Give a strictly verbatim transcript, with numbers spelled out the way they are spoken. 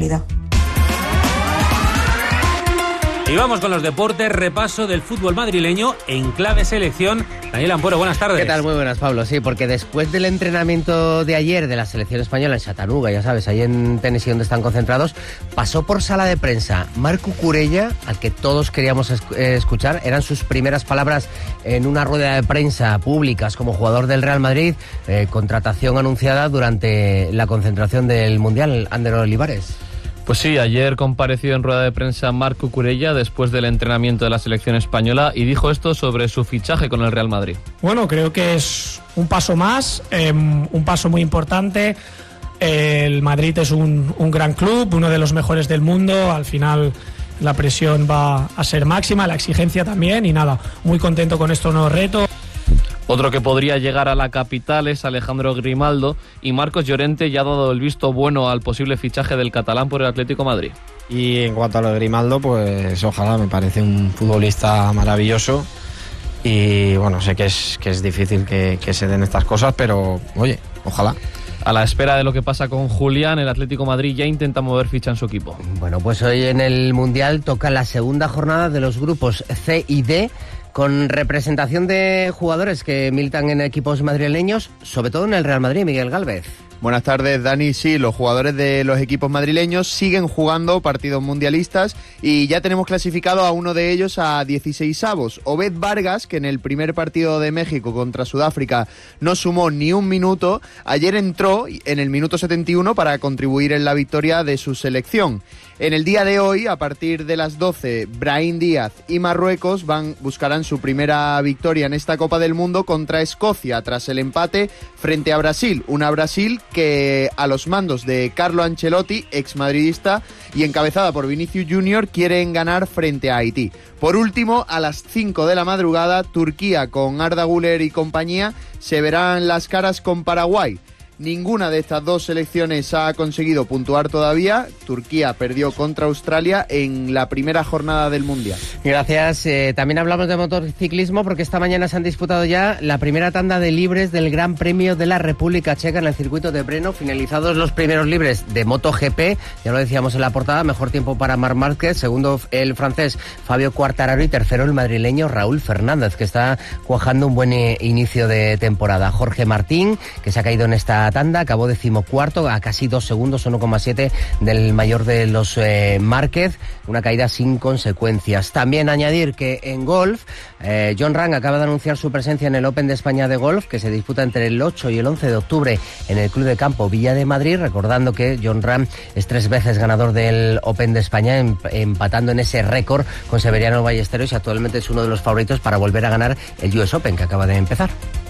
realidad. Y vamos con los deportes, repaso del fútbol madrileño en clave selección. Daniel Ampuero, buenas tardes. ¿Qué tal? Muy buenas, Pablo. Sí, porque después del entrenamiento de ayer de la selección española en Chattanooga, ya sabes, ahí en Tennessee donde están concentrados, pasó por sala de prensa Marc Cucurella, al que todos queríamos escuchar. Eran sus primeras palabras en una rueda de prensa públicas como jugador del Real Madrid, eh, contratación anunciada durante la concentración del Mundial. Ander Olivares. Pues sí, ayer compareció en rueda de prensa Marc Cucurella después del entrenamiento de la selección española y dijo esto sobre su fichaje con el Real Madrid. Bueno, creo que es un paso más, eh, un paso muy importante. El Madrid es un, un gran club, uno de los mejores del mundo. Al final la presión va a ser máxima, la exigencia también, y nada, muy contento con este nuevo reto. Otro que podría llegar a la capital es Alejandro Grimaldo, y Marcos Llorente ya ha dado el visto bueno al posible fichaje del catalán por el Atlético de Madrid. Y en cuanto a lo de Grimaldo, pues ojalá, me parece un futbolista maravilloso y bueno, sé que es, que es difícil que, que se den estas cosas, pero oye, ojalá. A la espera de lo que pasa con Julián, el Atlético de Madrid ya intenta mover ficha en su equipo. Bueno, pues hoy en el Mundial toca la segunda jornada de los grupos C y D, con representación de jugadores que militan en equipos madrileños, sobre todo en el Real Madrid. Miguel Gálvez. Buenas tardes, Dani. Sí, los jugadores de los equipos madrileños siguen jugando partidos mundialistas y ya tenemos clasificado a uno de ellos a dieciseisavos. Obed Vargas, que en el primer partido de México contra Sudáfrica no sumó ni un minuto, ayer entró en el minuto setenta y uno para contribuir en la victoria de su selección. En el día de hoy, a partir de las doce, Brahim Díaz y Marruecos van, buscarán su primera victoria en esta Copa del Mundo contra Escocia, tras el empate frente a Brasil. Una Brasil que a los mandos de Carlo Ancelotti, exmadridista, y encabezada por Vinicius Junior, quieren ganar frente a Haití. Por último, a las cinco de la madrugada, Turquía con Arda Güler y compañía se verán las caras con Paraguay. Ninguna de estas dos selecciones ha conseguido puntuar todavía. Turquía perdió contra Australia en la primera jornada del Mundial. Gracias. Eh, también hablamos de motociclismo porque esta mañana se han disputado ya la primera tanda de libres del Gran Premio de la República Checa en el circuito de Brno. Finalizados los primeros libres de MotoGP, ya lo decíamos en la portada, mejor tiempo para Marc Márquez, segundo el francés Fabio Quartararo y tercero el madrileño Raúl Fernández, que está cuajando un buen eh, inicio de temporada. Jorge Martín, que se ha caído en esta tanda, acabó decimocuarto a casi dos segundos, uno coma siete del mayor de los eh, Márquez, una caída sin consecuencias. También añadir que en golf, eh, Jon Rahm acaba de anunciar su presencia en el Open de España de golf, que se disputa entre el ocho y el once de octubre en el Club de Campo Villa de Madrid, recordando que Jon Rahm es tres veces ganador del Open de España, em, empatando en ese récord con Severiano Ballesteros, y actualmente es uno de los favoritos para volver a ganar el U S Open, que acaba de empezar.